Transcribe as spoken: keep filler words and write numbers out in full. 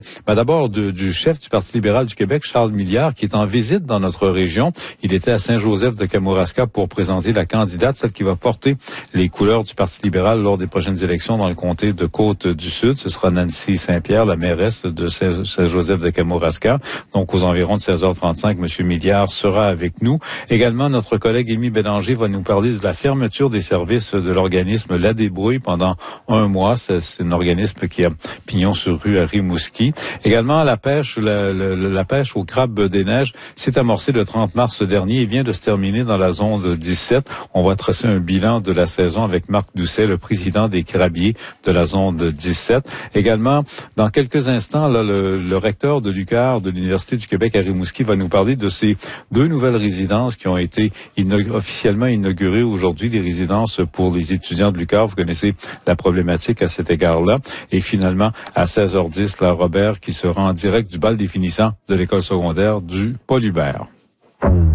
Ben d'abord du, du chef du Parti libéral du Québec, Charles Milliard, qui est en visite dans notre région. Il était à Saint-Joseph-de-Kamouraska pour présenter la candidate, celle qui va porter les couleurs du Parti libéral lors des prochaines élections dans le comté de Côte-du-Sud. Ce sera Nancy Saint-Pierre, la mairesse de Saint-Joseph-de-Kamouraska. Donc aux environs de seize heures trente-cinq, M. Milliard sera avec nous. Également, notre collègue Émy Bélanger va nous parler de la fermeture des services de l'organisme La Débrouille pendant un mois. C'est, c'est un organisme qui a pignon sur rue à Rimouski. Également, la pêche, la, la, la pêche au crabe des neiges s'est amorcée le trente mars dernier et vient de se terminer dans la zone dix-sept. On va tracer un bilan de la saison avec Marc Doucet, le président des crabiers de la zone dix-sept. Également, dans quelques instants, là, le, le recteur de l'U Q A R de l'Université du Québec à Rimouski va nous parler de ces deux nouvelles résidences qui ont été inaug- officiellement inaugurées aujourd'hui, des résidences pour les étudiants de l'U Q A R. Vous connaissez la problématique à cet égard-là. Et finalement, à seize heures dix, la Robert qui sera en direct du bal des finissants de l'école secondaire du Paul Hubert.